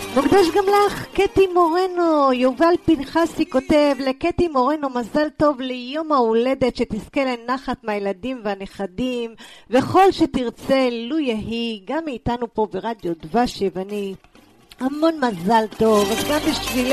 מוקדש גם לך, קטי מורנו. יובל פנחסי כותב, לקטי מורנו מזל טוב ליום ההולדת, שתזכה לנחת מהילדים והנכדים, וכל שתרצה לו יהי, גם מאיתנו פה ברדיו דבש יווני. המון מזל טוב, אז גם בשביל